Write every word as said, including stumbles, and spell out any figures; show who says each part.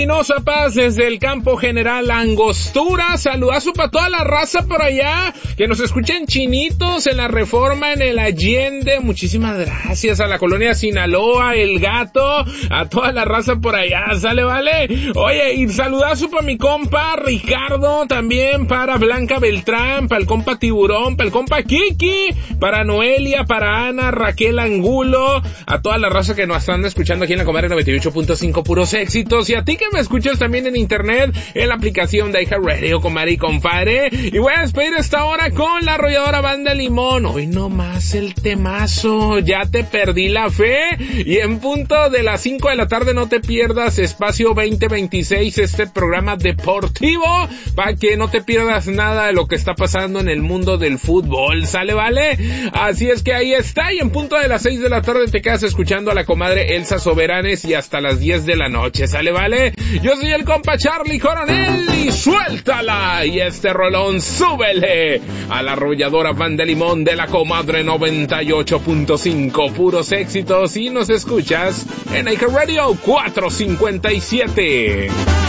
Speaker 1: Espinosa Paz desde el campo General Angostura, saludazo para toda la raza por allá, que nos escuchan Chinitos, en la Reforma, en el Allende, muchísimas gracias a la colonia Sinaloa, El Gato, a toda la raza por allá, sale, vale, oye, y saludazo para mi compa Ricardo, también para Blanca Beltrán, para el compa Tiburón, para el compa Kiki, para Noelia, para Ana, Raquel Angulo, a toda la raza que nos están escuchando aquí en la Comadre noventa y ocho punto cinco, puros éxitos, y a ti que me escuchas también en internet, en la aplicación de iHeartRadio, comadre y compadre. Y voy a despedir esta hora con la arrolladora Banda Limón. Hoy nomás el temazo, ya te perdí la fe. Y en punto de las cinco de la tarde no te pierdas Espacio veinte veintiséis, este programa deportivo, para que no te pierdas nada de lo que está pasando en el mundo del fútbol, ¿sale, vale? Así es que ahí está, y en punto de las seis de la tarde te quedas escuchando a la comadre Elsa Soberanes y hasta las diez de la noche, ¿sale, vale? Yo soy el compa Charlie Coronel y suéltala, y este rolón súbele a la arrolladora Banda Limón de la Comadre noventa y ocho punto cinco, puros éxitos, y nos escuchas en iHeartRadio cuatrocientos cincuenta y siete.